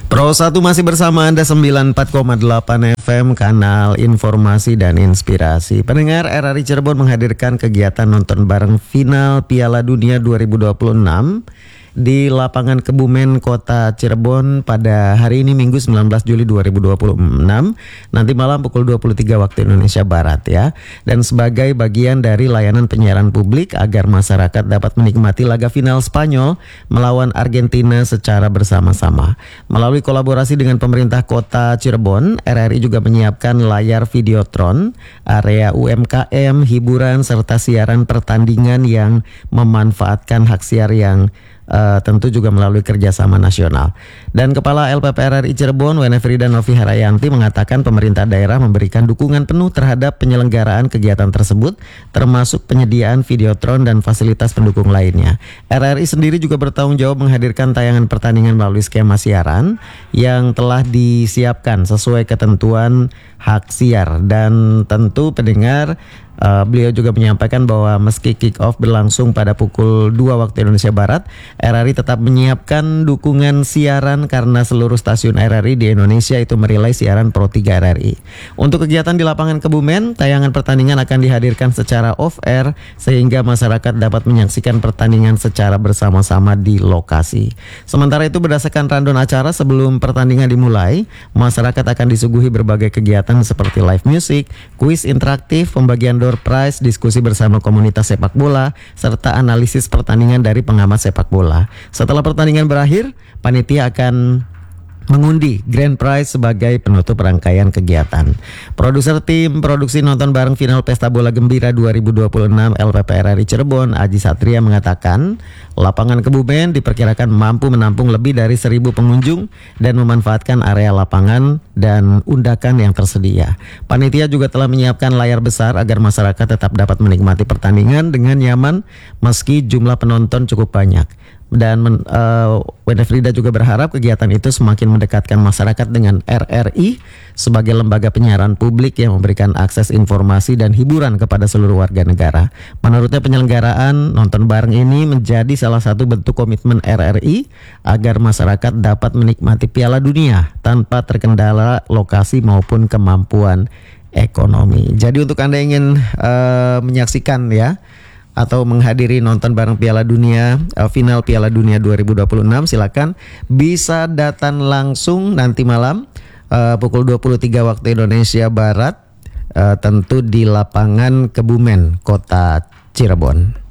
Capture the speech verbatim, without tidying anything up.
Pro satu masih bersama Anda sembilan puluh empat koma delapan F M, kanal informasi dan inspirasi. Pendengar, R R I Cirebon menghadirkan kegiatan nonton bareng final Piala Dunia dua ribu dua puluh enam di lapangan Kebumen, Kota Cirebon pada hari ini Minggu sembilan belas Juli dua ribu dua puluh enam, nanti malam pukul dua puluh tiga waktu Indonesia Barat ya. Dan sebagai bagian dari layanan penyiaran publik agar masyarakat dapat menikmati laga final Spanyol melawan Argentina secara bersama-sama. Melalui kolaborasi dengan pemerintah Kota Cirebon, R R I juga menyiapkan layar videotron, area U M K M, hiburan serta siaran pertandingan yang memanfaatkan hak siar yang Uh, tentu juga melalui kerjasama nasional. Dan Kepala L P P R R I Cirebon, Wenefrida Novi Harayanti, mengatakan pemerintah daerah memberikan dukungan penuh terhadap penyelenggaraan kegiatan tersebut, termasuk penyediaan videotron dan fasilitas pendukung lainnya. R R I sendiri juga bertanggung jawab menghadirkan tayangan pertandingan melalui skema siaran yang telah disiapkan sesuai ketentuan hak siar. Dan tentu pendengar, Uh, beliau juga menyampaikan bahwa meski kick off berlangsung pada pukul dua waktu Indonesia Barat, R R I tetap menyiapkan dukungan siaran karena seluruh stasiun R R I di Indonesia itu merilai siaran Pro tiga R R I. Untuk kegiatan di lapangan Kebumen, tayangan pertandingan akan dihadirkan secara off-air sehingga masyarakat dapat menyaksikan pertandingan secara bersama-sama di lokasi. Sementara itu, berdasarkan rundown acara sebelum pertandingan dimulai, masyarakat akan disuguhi berbagai kegiatan seperti live music, kuis interaktif, pembagian door prize, diskusi bersama komunitas sepak bola, serta analisis pertandingan dari pengamat sepak bola. Setelah pertandingan berakhir, panitia akan mengundi grand prize sebagai penutup rangkaian kegiatan. Produser tim produksi nonton bareng final Pesta Bola Gembira dua ribu dua puluh enam L P P R R I Cirebon, Aji Satria, mengatakan lapangan Kebumen diperkirakan mampu menampung lebih dari seribu pengunjung dan memanfaatkan area lapangan dan undakan yang tersedia. Panitia juga telah menyiapkan layar besar agar masyarakat tetap dapat menikmati pertandingan dengan nyaman meski jumlah penonton cukup banyak. Dan uh, Wenefrida juga berharap kegiatan itu semakin mendekatkan masyarakat dengan R R I sebagai lembaga penyiaran publik yang memberikan akses informasi dan hiburan kepada seluruh warga negara. Menurutnya, penyelenggaraan nonton bareng ini menjadi salah satu bentuk komitmen R R I agar masyarakat dapat menikmati Piala Dunia tanpa terkendala lokasi maupun kemampuan ekonomi. Jadi untuk Anda ingin uh, menyaksikan ya atau menghadiri nonton bareng Piala Dunia, uh, final Piala Dunia dua ribu dua puluh enam, silakan bisa datang langsung nanti malam uh, pukul dua puluh tiga waktu Indonesia Barat, uh, tentu di lapangan Kebumen, Kota Cirebon.